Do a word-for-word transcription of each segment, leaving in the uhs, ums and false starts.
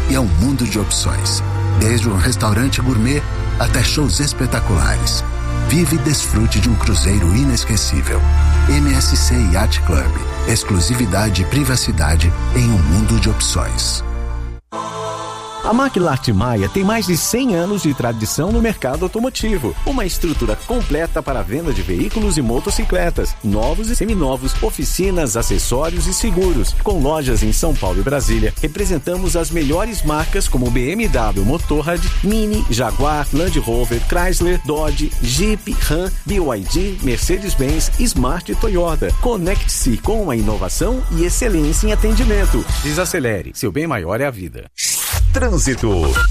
e é um mundo de opções. Desde um restaurante gourmet até shows espetaculares. Vive e desfrute de um cruzeiro inesquecível. M S C Yacht Club. Exclusividade e privacidade em um mundo de opções. A Maquilar Maia tem mais de cem anos de tradição no mercado automotivo. Uma estrutura completa para a venda de veículos e motocicletas, novos e seminovos, oficinas, acessórios e seguros. Com lojas em São Paulo e Brasília, representamos as melhores marcas como B M W Motorrad, Mini, Jaguar, Land Rover, Chrysler, Dodge, Jeep, Ram, B Y D, Mercedes-Benz, Smart e Toyota. Conecte-se com a inovação e excelência em atendimento. Desacelere, seu bem maior é a vida. Trânsito.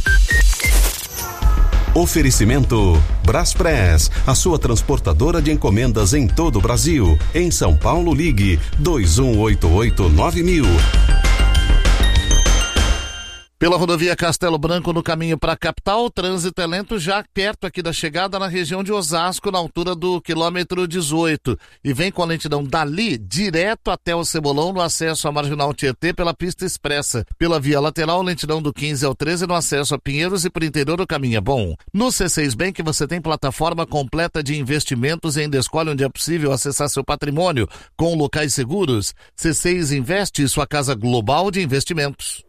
Oferecimento Braspress, a sua transportadora de encomendas em todo o Brasil. Em São Paulo, ligue dois um oito oito nove mil. Pela rodovia Castelo Branco, no caminho para a capital, o trânsito é lento já perto aqui da chegada na região de Osasco, na altura do quilômetro dezoito. E vem com a lentidão dali, direto até o Cebolão, no acesso à Marginal Tietê, pela pista expressa. Pela via lateral, lentidão do quinze ao treze, no acesso a Pinheiros, e por interior o caminho é bom. No C seis Bank você tem plataforma completa de investimentos e ainda escolhe onde é possível acessar seu patrimônio com locais seguros. C seis Investe, sua casa global de investimentos.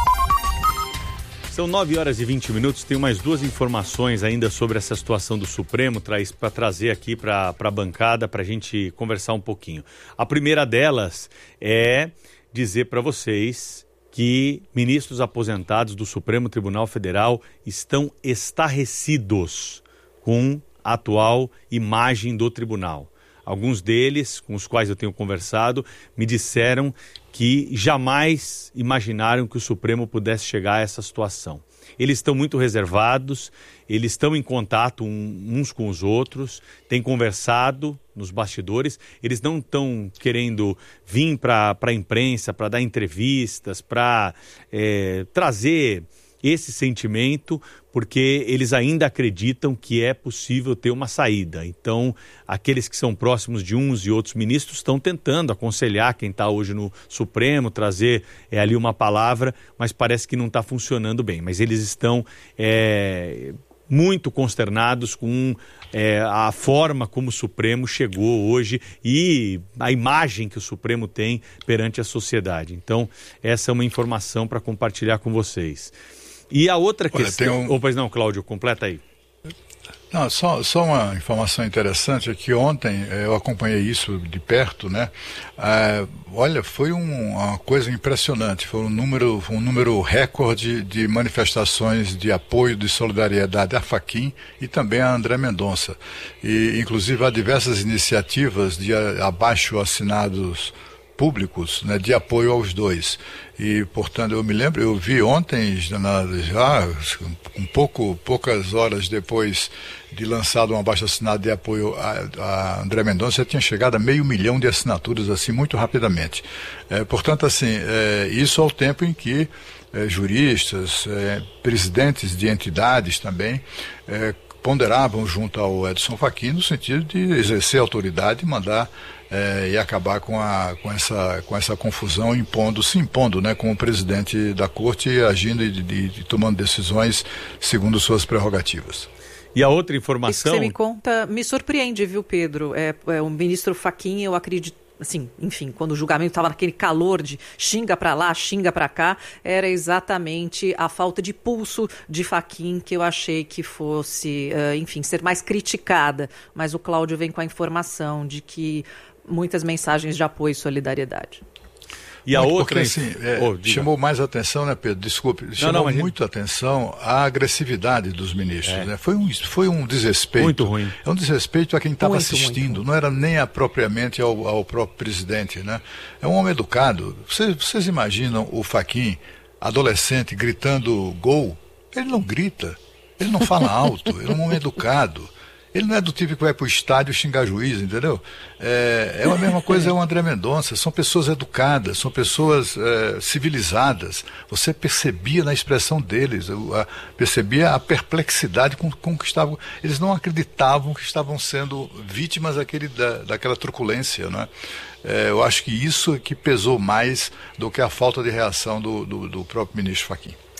São nove horas e vinte minutos, tem mais duas informações ainda sobre essa situação do Supremo para trazer aqui para a bancada para a gente conversar um pouquinho. A primeira delas é dizer para vocês que ministros aposentados do Supremo Tribunal Federal estão estarrecidos com a atual imagem do tribunal. Alguns deles, com os quais eu tenho conversado, me disseram que jamais imaginaram que o Supremo pudesse chegar a essa situação. Eles estão muito reservados, eles estão em contato uns com os outros, têm conversado nos bastidores, eles não estão querendo vir para a imprensa, para dar entrevistas, para é, trazer esse sentimento, porque eles ainda acreditam que é possível ter uma saída. Então, aqueles que são próximos de uns e outros ministros estão tentando aconselhar quem está hoje no Supremo, trazer é, ali uma palavra, mas parece que não está funcionando bem. Mas eles estão é, muito consternados com é, a forma como o Supremo chegou hoje e a imagem que o Supremo tem perante a sociedade. Então, essa é uma informação para compartilhar com vocês. E a outra Olha, questão... Um... Ou, pois não, Cláudio, completa aí. Não, só, só uma informação interessante é que ontem eu acompanhei isso de perto, né? Ah, olha, foi um, uma coisa impressionante, foi um número, um número recorde de manifestações de apoio, de solidariedade a Fachin e também a André Mendonça. E, inclusive, há diversas iniciativas de abaixo assinados públicos, né, de apoio aos dois. E, portanto, eu me lembro, eu vi ontem, já um pouco, poucas horas depois de lançado um abaixo-assinado de apoio a, a André Mendonça, já tinha chegado a meio milhão de assinaturas, assim, muito rapidamente. É, portanto, assim, é, isso ao tempo em que é, juristas, é, presidentes de entidades também, é, ponderavam junto ao Edson Fachin no sentido de exercer autoridade e mandar É, e acabar com, a, com, essa, com essa confusão, impondo, se impondo, né, como presidente da corte, agindo e, e, e tomando decisões segundo suas prerrogativas. E a outra informação... Isso que você me conta me surpreende, viu, Pedro? É, é, o ministro Fachin, eu acredito, assim, enfim, quando o julgamento estava naquele calor de xinga para lá, xinga para cá, era exatamente a falta de pulso de Fachin que eu achei que fosse, uh, enfim, ser mais criticada. Mas o Cláudio vem com a informação de que muitas mensagens de apoio e solidariedade. E a muito outra... Porque, assim, é, oh, chamou mais atenção, né, Pedro? Desculpe, não, chamou não, muito gente... atenção a agressividade dos ministros. É. Né? Foi, um, foi um desrespeito. Muito ruim. É um desrespeito a quem estava assistindo, muito. Não era nem a, propriamente ao, ao próprio presidente. Né? É um homem educado. Vocês, vocês imaginam o Fachin, adolescente, gritando gol? Ele não grita, ele não fala alto, ele é um homem educado. Ele não é do tipo que vai para o estádio xingar juiz, entendeu? É, é a mesma coisa é o André Mendonça. São pessoas educadas, são pessoas é, civilizadas. Você percebia na expressão deles, eu, a, percebia a perplexidade com, com que estavam. Eles não acreditavam que estavam sendo vítimas daquele, da, daquela truculência, né? É, eu acho que isso é que pesou mais do que a falta de reação do, do, do próprio ministro Fachin.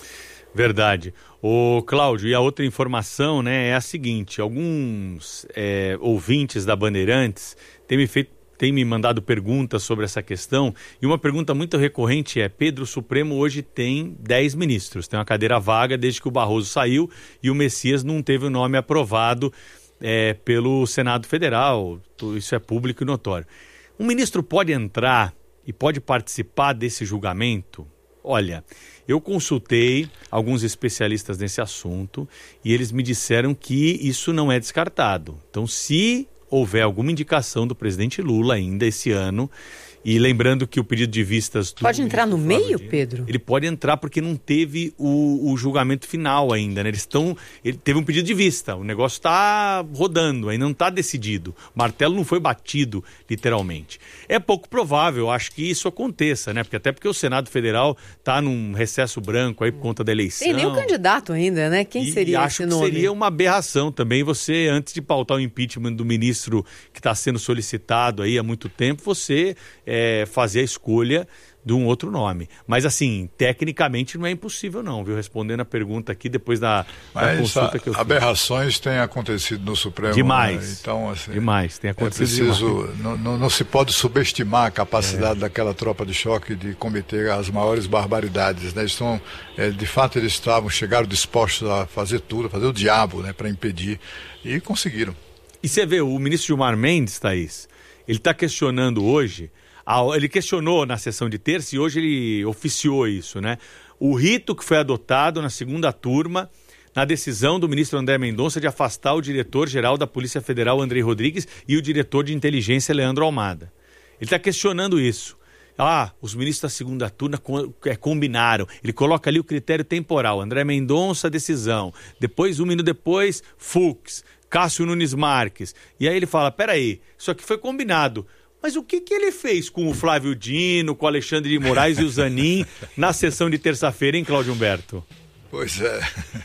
Verdade. Ô, Cláudio, e a outra informação, né, é a seguinte, alguns é, ouvintes da Bandeirantes têm me feito, têm me mandado perguntas sobre essa questão, e uma pergunta muito recorrente é, Pedro, o Supremo hoje tem dez ministros, tem uma cadeira vaga desde que o Barroso saiu e o Messias não teve o nome aprovado é, pelo Senado Federal, isso é público e notório. Um ministro pode entrar e pode participar desse julgamento? Olha, eu consultei alguns especialistas nesse assunto e eles me disseram que isso não é descartado. Então, se houver alguma indicação do presidente Lula ainda esse ano, e lembrando que o pedido de vistas... Pode entrar no meio, Pedro? Ele pode entrar porque não teve o, o julgamento final ainda, né? Eles estão... Ele teve um pedido de vista, o negócio está rodando, ainda não está decidido. O martelo não foi batido, literalmente. É pouco provável, acho que isso aconteça, né? Porque até porque o Senado Federal está num recesso branco aí por conta da eleição. Tem nem o candidato ainda, né? Quem e, seria e esse acho nome? que seria uma aberração também você, antes de pautar o impeachment do ministro que está sendo solicitado aí há muito tempo, você... É, fazer a escolha de um outro nome. Mas, assim, tecnicamente não é impossível não, viu? Respondendo a pergunta aqui, depois da, da consulta que eu fiz. Aberrações têm acontecido no Supremo. Demais. Né? Então, assim, demais, tem acontecido é preciso, demais. Não, não, não se pode subestimar a capacidade é. daquela tropa de choque de cometer as maiores barbaridades, né? Estão, é, de fato, eles estavam, chegaram dispostos a fazer tudo, a fazer o diabo, né, para impedir, e conseguiram. E você vê, o ministro Gilmar Mendes, Thaís, ele está questionando hoje... Ele questionou na sessão de terça e hoje ele oficiou isso, né? O rito que foi adotado na segunda turma na decisão do ministro André Mendonça de afastar o diretor-geral da Polícia Federal, Andrei Rodrigues, e o diretor de inteligência, Leandro Almada. Ele está questionando isso. Ah, os ministros da segunda turma combinaram. Ele coloca ali o critério temporal. André Mendonça, decisão. Depois, um minuto depois, Fux, Cássio Nunes Marques. E aí ele fala, peraí, isso aqui foi combinado. Mas o que, que ele fez com o Flávio Dino, com o Alexandre de Moraes e o Zanin na sessão de terça-feira, hein, Cláudio Humberto? Pois é,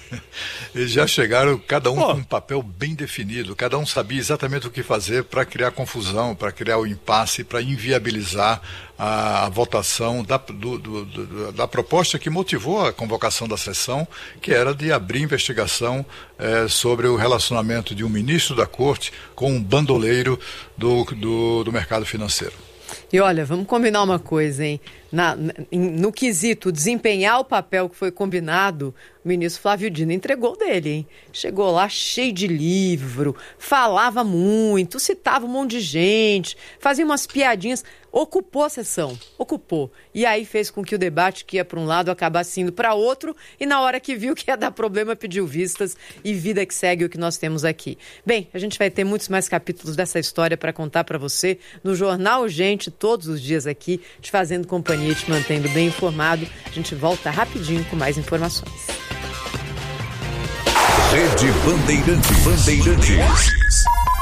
eles já chegaram, cada um oh. com um papel bem definido, cada um sabia exatamente o que fazer para criar confusão, para criar o impasse, para inviabilizar a, a votação da, do, do, do, da proposta que motivou a convocação da sessão, que era de abrir investigação é, sobre o relacionamento de um ministro da Corte com um bandoleiro do, do, do mercado financeiro. E olha, vamos combinar uma coisa, hein? Na, no quesito desempenhar o papel que foi combinado, o ministro Flávio Dino entregou dele, hein? Chegou lá cheio de livro, falava muito, citava um monte de gente, fazia umas piadinhas, ocupou a sessão, ocupou. E aí fez com que o debate que ia para um lado acabasse indo para outro, e na hora que viu que ia dar problema, pediu vistas, e vida que segue o que nós temos aqui. Bem, a gente vai ter muitos mais capítulos dessa história para contar para você no Jornal Gente, todos os dias aqui, te fazendo companhia e te mantendo bem informado. A gente volta rapidinho com mais informações. Rede Bandeirantes. Bandeirantes.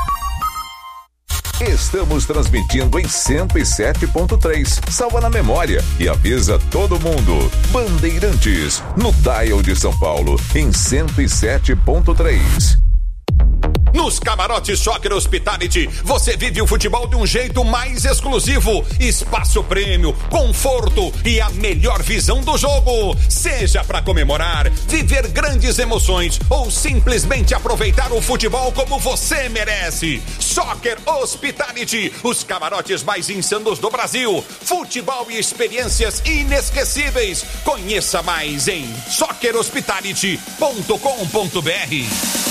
Estamos transmitindo em cento e sete ponto três. Salva na memória e avisa todo mundo. Bandeirantes, no dial de São Paulo, em cento e sete ponto três. Nos camarotes Soccer Hospitality, você vive o futebol de um jeito mais exclusivo. Espaço prêmio, conforto e a melhor visão do jogo. Seja para comemorar, viver grandes emoções ou simplesmente aproveitar o futebol como você merece. Soccer Hospitality, os camarotes mais insanos do Brasil. Futebol e experiências inesquecíveis. Conheça mais em soccer hospitality ponto com ponto b r.